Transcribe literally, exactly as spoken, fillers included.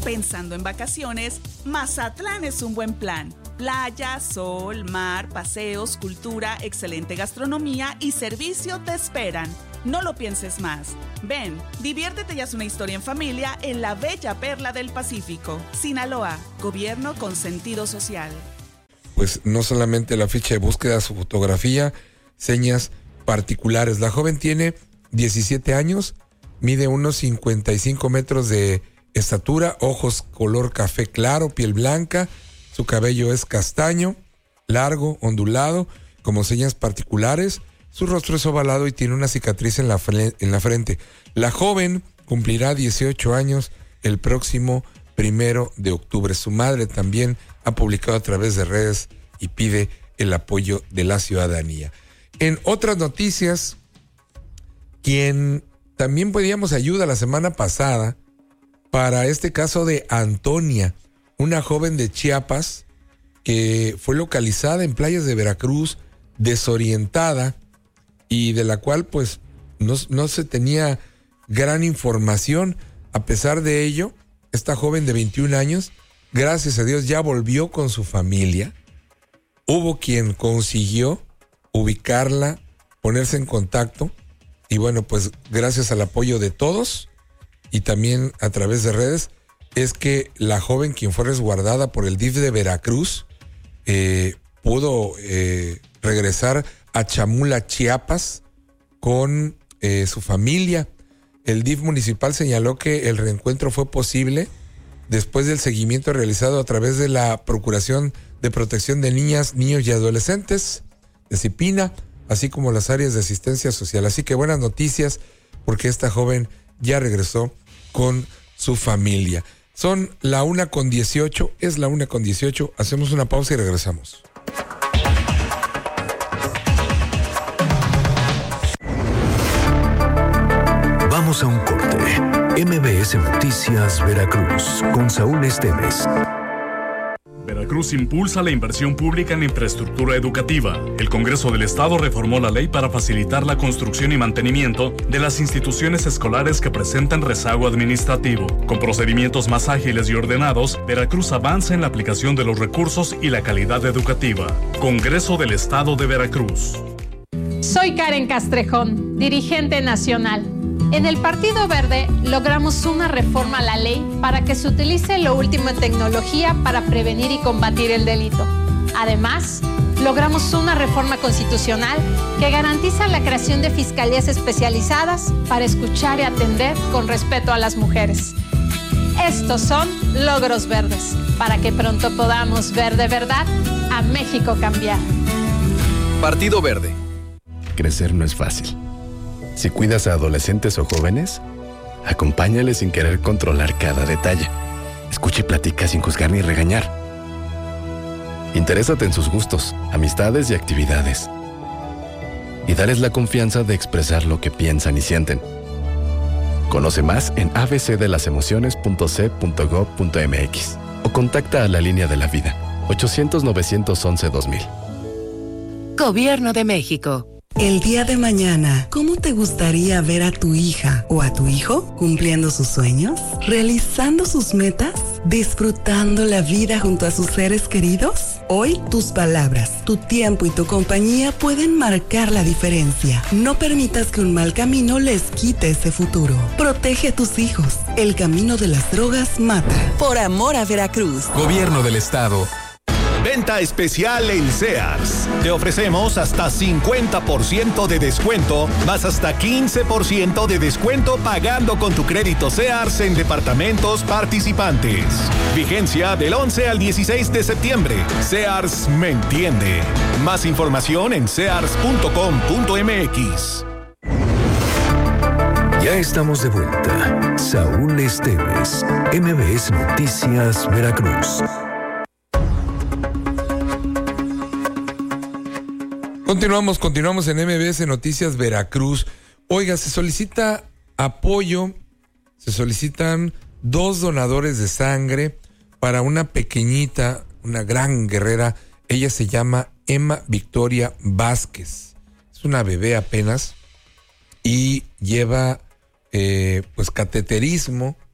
Pensando en vacaciones, Mazatlán es un buen plan. Playa, sol, mar, paseos, cultura, excelente gastronomía y servicio te esperan. No lo pienses más. Ven, diviértete y haz una historia en familia en la bella perla del Pacífico. Sinaloa, gobierno con sentido social. Pues no solamente la ficha de búsqueda, su fotografía, señas particulares. La joven tiene diecisiete años, mide unos cincuenta y cinco metros de estatura, ojos color café claro, piel blanca, su cabello es castaño, largo, ondulado, como señas particulares. Su rostro es ovalado y tiene una cicatriz en la, fre- en la frente. La joven cumplirá dieciocho años el próximo primero de octubre. Su madre también ha publicado a través de redes y pide el apoyo de la ciudadanía. En otras noticias, quien también pedíamos ayuda la semana pasada para este caso de Antonia, una joven de Chiapas que fue localizada en playas de Veracruz, desorientada, y de la cual pues no, no se tenía gran información. A pesar de ello, esta joven de veintiún años, gracias a Dios, ya volvió con su familia. Hubo quien consiguió ubicarla, ponerse en contacto, y bueno, pues gracias al apoyo de todos y también a través de redes, es que la joven, quien fue resguardada por el D I F de Veracruz, eh, pudo eh, regresar a Chamula, Chiapas, con eh, su familia. El D I F municipal señaló que el reencuentro fue posible después del seguimiento realizado a través de la Procuración de Protección de Niñas, Niños y Adolescentes de Cipina, así como las áreas de asistencia social. Así que buenas noticias, porque esta joven ya regresó con su familia. Son la una con dieciocho, es la una con dieciocho. Hacemos una pausa y regresamos. Vamos a un corte. M B S Noticias Veracruz con Saúl Esteves. Veracruz impulsa la inversión pública en infraestructura educativa. El Congreso del Estado reformó la ley para facilitar la construcción y mantenimiento de las instituciones escolares que presentan rezago administrativo. Con procedimientos más ágiles y ordenados, Veracruz avanza en la aplicación de los recursos y la calidad educativa. Congreso del Estado de Veracruz. Soy Karen Castrejón, dirigente nacional. En el Partido Verde logramos una reforma a la ley para que se utilice lo último en tecnología para prevenir y combatir el delito. Además, logramos una reforma constitucional que garantiza la creación de fiscalías especializadas para escuchar y atender con respeto a las mujeres. Estos son logros verdes, para que pronto podamos ver de verdad a México cambiar. Partido Verde. Crecer no es fácil. Si cuidas a adolescentes o jóvenes, acompáñales sin querer controlar cada detalle. Escucha y platica sin juzgar ni regañar. Interésate en sus gustos, amistades y actividades. Y dales la confianza de expresar lo que piensan y sienten. Conoce más en a b c de las emociones punto c punto gob punto m x o contacta a la línea de la vida ochocientos, novecientos once, dos mil. Gobierno de México. El día de mañana, ¿cómo te gustaría ver a tu hija o a tu hijo cumpliendo sus sueños, realizando sus metas, disfrutando la vida junto a sus seres queridos? Hoy, tus palabras, tu tiempo y tu compañía pueden marcar la diferencia. No permitas que un mal camino les quite ese futuro. Protege a tus hijos. El camino de las drogas mata. Por amor a Veracruz. Gobierno del Estado. Venta especial en Sears. Te ofrecemos hasta cincuenta por ciento de descuento, más hasta quince por ciento de descuento pagando con tu crédito Sears en departamentos participantes. Vigencia del once al dieciséis de septiembre. Sears me entiende. Más información en sears punto com punto m x. Ya estamos de vuelta. Saúl Esteves, M B S Noticias Veracruz. Continuamos, continuamos en M B S Noticias Veracruz. Oiga, se solicita apoyo, se solicitan dos donadores de sangre para una pequeñita, una gran guerrera. Ella se llama Emma Victoria Vázquez. Es una bebé apenas y lleva eh, pues cateterismo